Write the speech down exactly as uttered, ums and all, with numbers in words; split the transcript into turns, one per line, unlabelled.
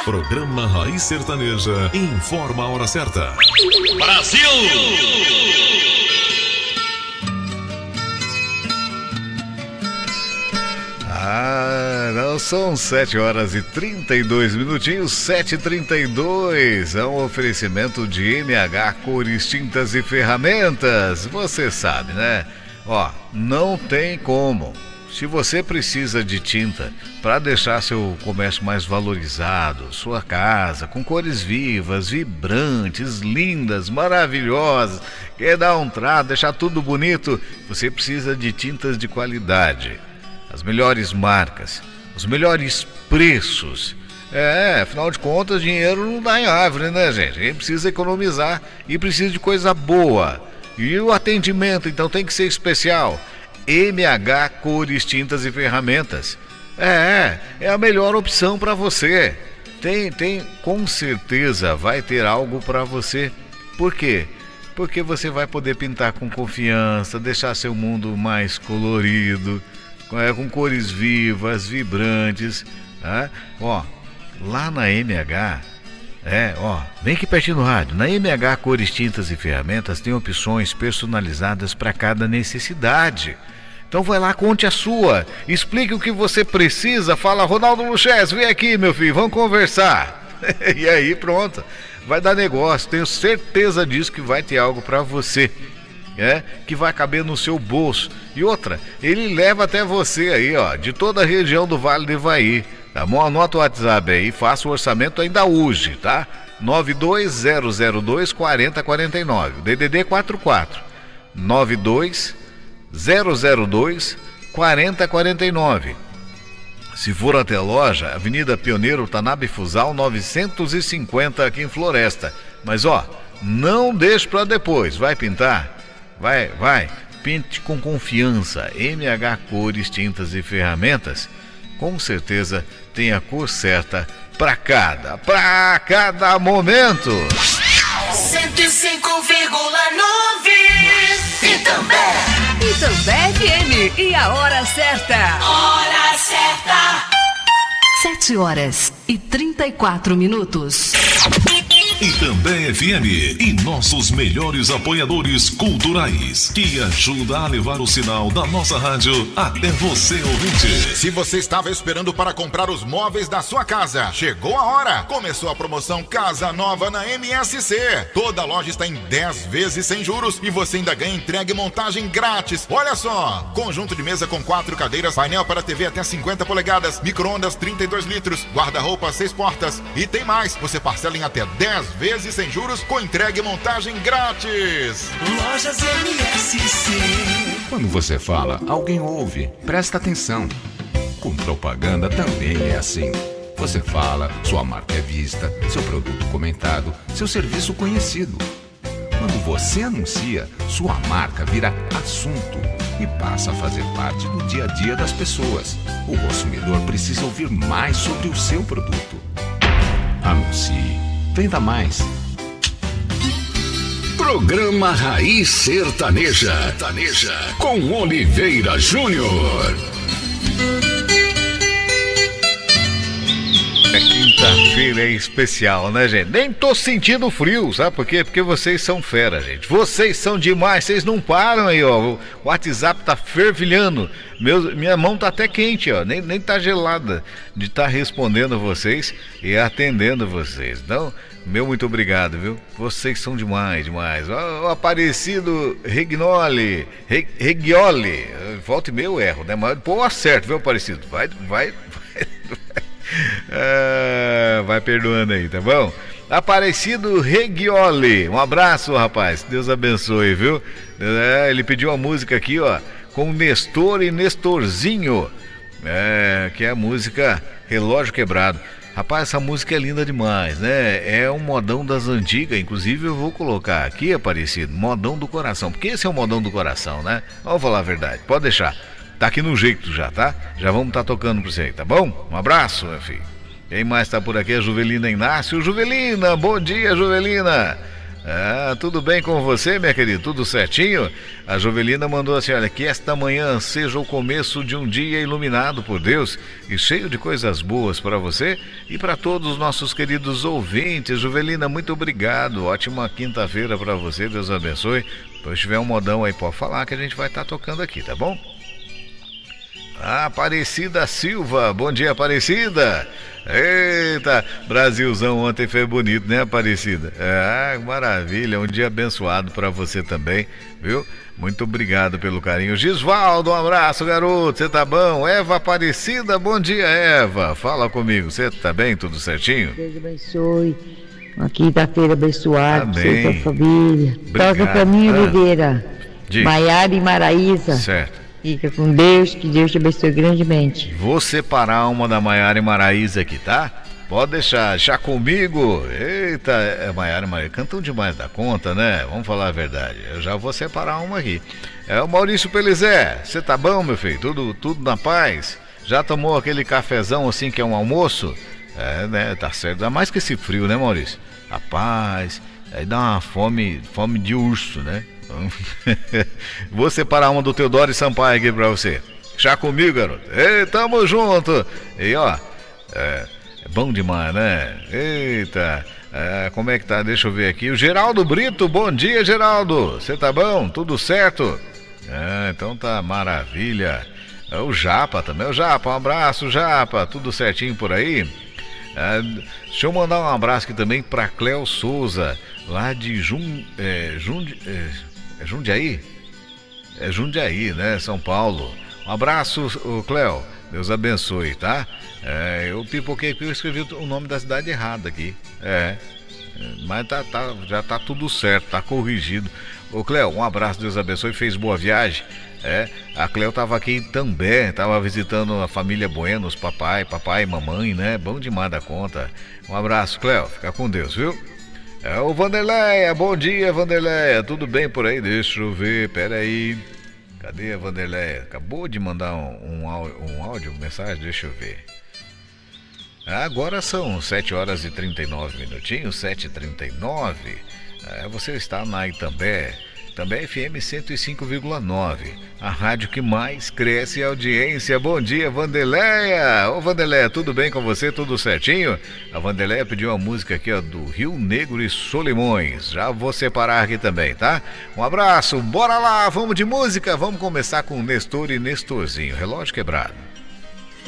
Programa Raiz Sertaneja informa a hora certa.
Brasil!
Ah, não são sete horas e trinta e dois minutinhos, sete e trinta e dois. É um oferecimento de M H Cores, Tintas e Ferramentas. Você sabe, né? Ó, não tem como. Se você precisa de tinta para deixar seu comércio mais valorizado, sua casa com cores vivas, vibrantes, lindas, maravilhosas, quer dar um trato, deixar tudo bonito, você precisa de tintas de qualidade. As melhores marcas, os melhores preços. É, afinal de contas, dinheiro não dá em árvore, né, gente? A gente precisa economizar e precisa de coisa boa. E o atendimento, então, tem que ser especial. M H Cores, Tintas e Ferramentas. É, é a melhor opção para você. Tem, tem, com certeza vai ter algo para você. Por quê? Porque você vai poder pintar com confiança, deixar seu mundo mais colorido, é, com cores vivas, vibrantes. Tá? Ó, lá na M H, é, ó, vem aqui pertinho do rádio. Na M H Cores, Tintas e Ferramentas tem opções personalizadas para cada necessidade. Então vai lá, conte a sua, explique o que você precisa, fala: Ronaldo Luches, vem aqui, meu filho, vamos conversar. E aí pronto, vai dar negócio, tenho certeza disso, que vai ter algo para você, é, que vai caber no seu bolso. E outra, ele leva até você aí, ó, de toda a região do Vale do Ivaí, tá bom? Anota o WhatsApp aí, faça o orçamento ainda hoje, tá? nove dois zero zero dois, quatro zero quatro nove, D D D quarenta e quatro, nove dois zero zero dois, quatro zero quatro nove. Se for até a loja, Avenida Pioneiro Tanabe Fusal novecentos e cinquenta, aqui em Floresta. Mas ó, não deixe para depois, vai pintar? Vai, vai, pinte com confiança. M H Cores, Tintas e Ferramentas, com certeza tem a cor certa para cada, para cada momento.
cento e cinco vírgula nove Itambé.
Itambé F M. E a hora certa?
Hora certa.
Sete horas e trinta e quatro minutos.
Itambé F M e nossos melhores apoiadores culturais, que ajuda a levar o sinal da nossa rádio até você, ouvinte.
Se você estava esperando para comprar os móveis da sua casa, chegou a hora. Começou a promoção Casa Nova na M S C. Toda a loja está em dez vezes sem juros e você ainda ganha entrega e montagem grátis. Olha só, conjunto de mesa com quatro cadeiras, painel para T V até cinquenta polegadas, micro-ondas trinta e dois litros, guarda-roupa seis portas e tem mais. Você parcela em até dez vezes sem juros com entrega e montagem grátis.
Lojas M S C.
Quando você fala, alguém ouve. Presta atenção. Com propaganda também é assim. Você fala, sua marca é vista, seu produto comentado, seu serviço conhecido. Quando você anuncia, sua marca vira assunto e passa a fazer parte do dia a dia das pessoas. O consumidor precisa ouvir mais sobre o seu produto. Anuncie. Venda mais.
Programa Raiz Sertaneja, Sertaneja com Oliveira Júnior.
É quinta-feira é especial, né, gente? Nem tô sentindo frio, sabe por quê? Porque vocês são fera, gente. Vocês são demais, vocês não param aí, ó. O WhatsApp tá fervilhando. Meu, minha mão tá até quente, ó. Nem, nem tá gelada de estar tá respondendo vocês e atendendo vocês. Então, meu muito obrigado, viu? Vocês são demais, demais. Ó, o Aparecido Regnoli, Re, Regioli. Volta e meio eu erro, né? Mas, pô, acerto, viu, Aparecido? Vai, vai, vai. Ah, vai perdoando aí, tá bom? Aparecido Regioli, um abraço, rapaz, Deus abençoe, viu? É, ele pediu uma música aqui, ó, com Nestor e Nestorzinho, é, que é a música Relógio Quebrado. Rapaz, essa música é linda demais, né? É um modão das antigas, inclusive eu vou colocar aqui, Aparecido, modão do coração, porque esse é o modão do coração, né? Vamos falar a verdade, pode deixar. Tá aqui no jeito já, tá? Já vamos estar tá tocando pra você aí, tá bom? Um abraço, meu filho. Quem mais tá por aqui? A Juvelina Inácio. Juvelina, bom dia, Juvelina. Ah, tudo bem com você, minha querida? Tudo certinho? A Jovelina mandou assim, olha, que esta manhã seja o começo de um dia iluminado por Deus e cheio de coisas boas para você e para todos os nossos queridos ouvintes. Jovelina, muito obrigado. Ótima quinta-feira para você, Deus abençoe. Depois tiver um modão aí, pode falar que a gente vai estar tocando aqui, tá bom? Ah, Aparecida Silva, bom dia, Aparecida. Eita, Brasilzão ontem foi bonito, né, Aparecida? Ah, maravilha, um dia abençoado para você também, viu? Muito obrigado pelo carinho. Gisvaldo, um abraço, garoto, você tá bom? Eva Aparecida, bom dia, Eva. Fala comigo, você tá bem, tudo certinho?
Deus abençoe, uma quinta-feira abençoada,
Amém.
você e sua família.
Obrigado.
Toca pra mim,
Ah.
Oliveira,
Diga.
Maiara e Maraísa.
Certo.
Fica com Deus, que Deus te abençoe grandemente.
Vou separar uma da Maiara e Maraísa aqui, tá? Pode deixar, deixar comigo. Eita, é Maiara e Maraísa cantam demais da conta, né? Vamos falar a verdade. Eu já vou separar uma aqui. É o Maurício Pelizé. Você tá bom, meu filho? Tudo, tudo na paz? Já tomou aquele cafezão assim que é um almoço? É, né? Tá certo. Ainda mais que esse frio, né, Maurício? Rapaz, aí dá uma fome, fome de urso, né? Vou separar uma do Teodoro Sampaio aqui pra você. Já comigo, garoto? Ei, tamo junto. E ó, é, é bom demais, né? Eita, é, como é que tá? Deixa eu ver aqui. O Geraldo Brito, bom dia, Geraldo. Você tá bom? Tudo certo? É, então tá maravilha. É o Japa também. O Japa, um abraço, Japa. Tudo certinho por aí? É, deixa eu mandar um abraço aqui também pra Cléo Souza, lá de Jun, é, Jundi, é, é Jundiaí? É Jundiaí, né? São Paulo. Um abraço, ô Cléo. Deus abençoe, tá? É, eu pipoquei aqui, eu escrevi o nome da cidade errado aqui. É. Mas tá, tá, já tá tudo certo, tá corrigido. Ô Cléo, um abraço, Deus abençoe. Fez boa viagem. É, a Cléo tava aqui também, tava visitando a família Buenos, papai, papai e mamãe, né? Bom demais da conta. Um abraço, Cléo. Fica com Deus, viu? É o Vanderleia, bom dia, Vanderleia. Tudo bem por aí? Deixa eu ver, pera aí. Cadê a Vanderleia? Acabou de mandar um, um, áudio, um áudio, mensagem, deixa eu ver. Agora são sete horas e trinta e nove minutinhos, sete e trinta e nove. É, você está na Itambé, Itambé F M cento e cinco vírgula nove, a rádio que mais cresce em audiência. Bom dia, Vanderleia. Ô Vanderleia, tudo bem com você? Tudo certinho? A Vanderleia pediu uma música aqui, ó, do Rio Negro e Solimões. Já vou separar aqui também, tá? Um abraço, bora lá, vamos de música. Vamos começar com Nestor e Nestorzinho, Relógio Quebrado.